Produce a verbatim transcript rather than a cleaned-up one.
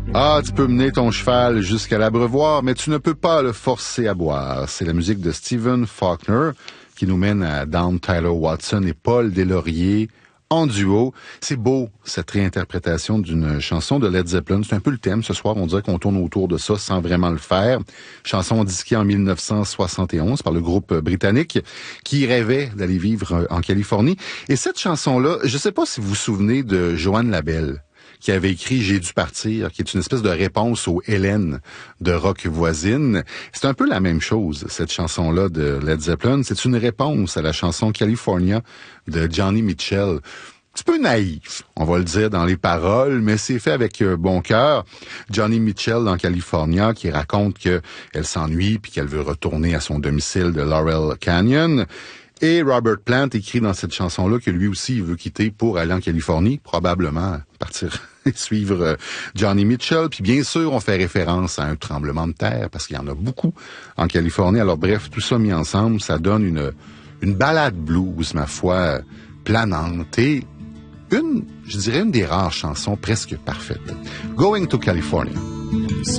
Ah, tu peux mener ton cheval jusqu'à l'abreuvoir, mais tu ne peux pas le forcer à boire. C'est la musique de Stephen Faulkner qui nous mène à Dawn Tyler Watson et Paul Deslauriers en duo. C'est beau, cette réinterprétation d'une chanson de Led Zeppelin. C'est un peu le thème. Ce soir, on dirait qu'on tourne autour de ça sans vraiment le faire. Chanson disquée en mille neuf cent soixante et onze par le groupe britannique qui rêvait d'aller vivre en Californie. Et cette chanson-là, je ne sais pas si vous vous souvenez de Joanne Labelle, qui avait écrit « J'ai dû partir », qui est une espèce de réponse au Hélène de Rock Voisine. C'est un peu la même chose, cette chanson-là de Led Zeppelin. C'est une réponse à la chanson « California » de Johnny Mitchell. Un petit peu naïf, on va le dire dans les paroles, mais c'est fait avec euh, bon cœur. Johnny Mitchell dans California qui raconte qu'elle s'ennuie puis qu'elle veut retourner à son domicile de Laurel Canyon. Et Robert Plant écrit dans cette chanson-là que lui aussi il veut quitter pour aller en Californie, probablement partir et suivre euh, Johnny Mitchell. Puis bien sûr, on fait référence à un tremblement de terre parce qu'il y en a beaucoup en Californie. Alors bref, tout ça mis ensemble, ça donne une une balade blues, ma foi, planante et une, je dirais, une des rares chansons presque parfaites. Going to California.